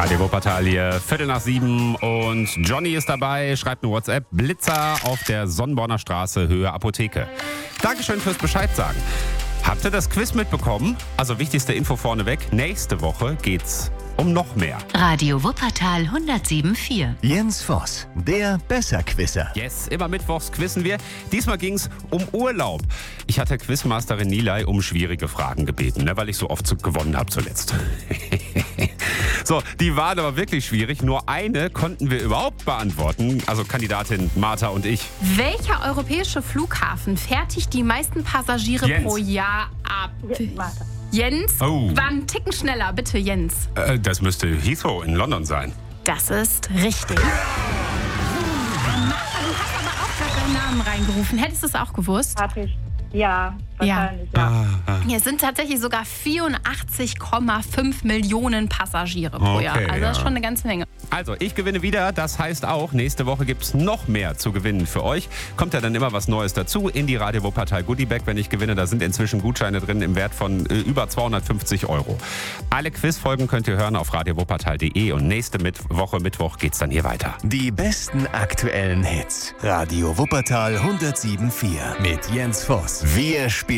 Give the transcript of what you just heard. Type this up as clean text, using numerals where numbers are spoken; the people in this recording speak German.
Radio Wuppertal hier, 6:15 und Johnny ist dabei, schreibt eine WhatsApp, Blitzer auf der Sonnborner Straße, Höhe Apotheke. Dankeschön fürs Bescheid sagen. Habt ihr das Quiz mitbekommen? Also wichtigste Info vorneweg, nächste Woche geht's um noch mehr. Radio Wuppertal 107,4. Jens Voss, der Besserquisser. Yes, immer mittwochs quizzen wir. Diesmal ging's um Urlaub. Ich hatte Quizmasterin Nilay um schwierige Fragen gebeten, weil ich so oft gewonnen habe zuletzt. So, die waren aber wirklich schwierig. Nur eine konnten wir überhaupt beantworten. Also Kandidatin Martha und ich. Welcher europäische Flughafen fertigt die meisten Passagiere pro Jahr ab? Jens, war ein Ticken schneller. Bitte, Jens. Das müsste Heathrow in London sein. Das ist richtig. Martha, du hast aber auch gerade deinen Namen reingerufen. Hättest du es auch gewusst? Hatte ich. Ja, wahrscheinlich, ja. Es sind tatsächlich sogar 84,5 Millionen Passagiere pro Jahr. Also das ist schon eine ganze Menge. Also, ich gewinne wieder. Das heißt auch, nächste Woche gibt es noch mehr zu gewinnen für euch. Kommt ja dann immer was Neues dazu in die Radio Wuppertal Goodie Bag, wenn ich gewinne. Da sind inzwischen Gutscheine drin im Wert von über 250 €. Alle Quizfolgen könnt ihr hören auf radiowuppertal.de und nächste Woche Mittwoch geht's dann hier weiter. Die besten aktuellen Hits. Radio Wuppertal 107,4 mit Jens Voss. Wir spielen